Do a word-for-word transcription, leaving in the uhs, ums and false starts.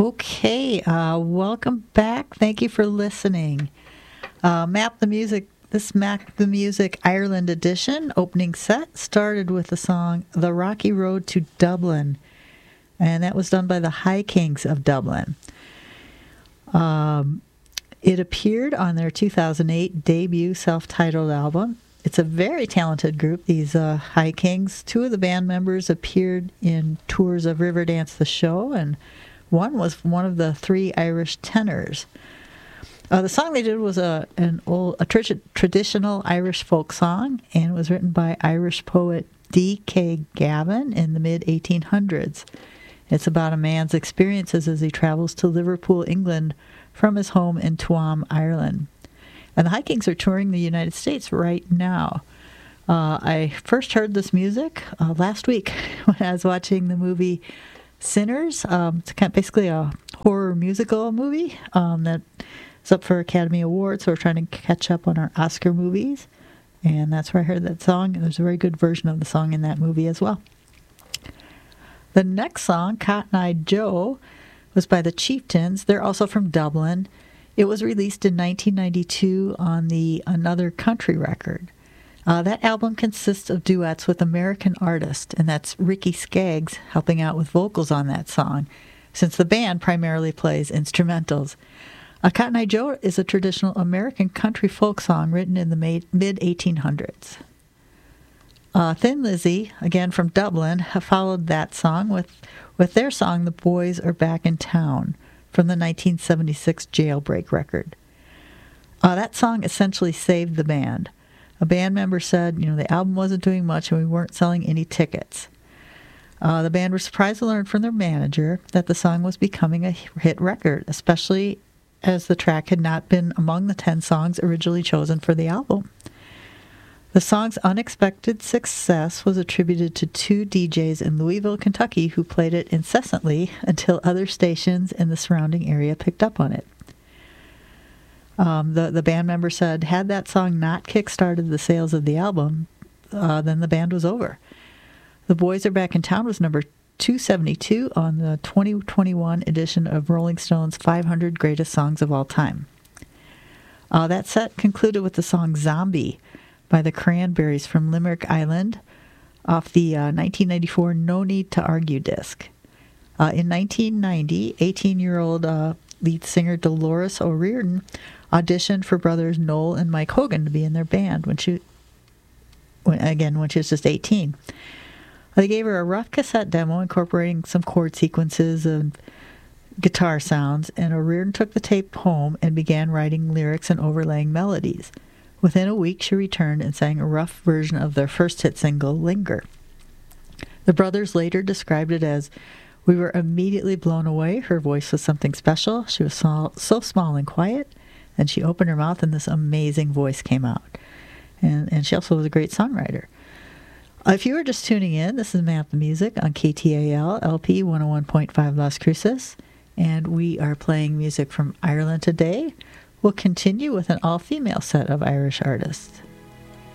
Okay, uh, welcome back. Thank you for listening. Uh, Map the Music, this Map the Music Ireland edition opening set started with the song The Rocky Road to Dublin, and that was done by the High Kings of Dublin. Um, it appeared on their two thousand eight debut self-titled album. It's a very talented group, these uh, High Kings. Two of the band members appeared in tours of Riverdance the Show, and one was one of the three Irish tenors. Uh, the song they did was a an old a tr- traditional Irish folk song, and it was written by Irish poet D K Gavin in the mid eighteen hundreds. It's about a man's experiences as he travels to Liverpool, England, from his home in Tuam, Ireland. And the High Kings are touring the United States right now. Uh, I first heard this music uh, last week when I was watching the movie Sinners. Um, it's kind of basically a horror musical movie um, that is up for Academy Awards, so we're trying to catch up on our Oscar movies. And that's where I heard that song. There's a very good version of the song in that movie as well. The next song, Cotton Eye Joe, was by the Chieftains. They're also from Dublin. It was released in nineteen ninety-two on the Another Country record. Uh, that album consists of duets with American artists, and that's Ricky Skaggs helping out with vocals on that song, since the band primarily plays instrumentals. Uh, Cotton Eye Joe is a traditional American country folk song written in the mid eighteen hundreds. Uh, Thin Lizzy, again from Dublin, have followed that song with, with their song The Boys Are Back in Town from the nineteen seventy-six Jailbreak record. Uh, that song essentially saved the band. A band member said, you know, the album wasn't doing much and we weren't selling any tickets. Uh, the band was surprised to learn from their manager that the song was becoming a hit record, especially as the track had not been among the ten songs originally chosen for the album. The song's unexpected success was attributed to two D Js in Louisville, Kentucky, who played it incessantly until other stations in the surrounding area picked up on it. Um, the, the band member said, had that song not kick-started the sales of the album, uh, then the band was over. The Boys Are Back in Town was number two seventy-two on the twenty twenty-one edition of Rolling Stone's five hundred Greatest Songs of All Time. Uh, that set concluded with the song Zombie by the Cranberries from Limerick Island off the uh, nineteen ninety-four No Need to Argue disc. Uh, in nineteen ninety, eighteen-year-old uh, lead singer Dolores O'Riordan auditioned for brothers Noel and Mike Hogan to be in their band when she, when, again, when she was just eighteen. They gave her a rough cassette demo incorporating some chord sequences and guitar sounds, and O'Riordan took the tape home and began writing lyrics and overlaying melodies. Within a week, she returned and sang a rough version of their first hit single, Linger. The brothers later described it as, we were immediately blown away. Her voice was something special. She was small, so small and quiet, and she opened her mouth and this amazing voice came out. And, and she also was a great songwriter. Uh, if you were just tuning in, this is Map the Music on K T A L, L P one oh one point five Las Cruces, and we are playing music from Ireland today. We'll continue with an all-female set of Irish artists.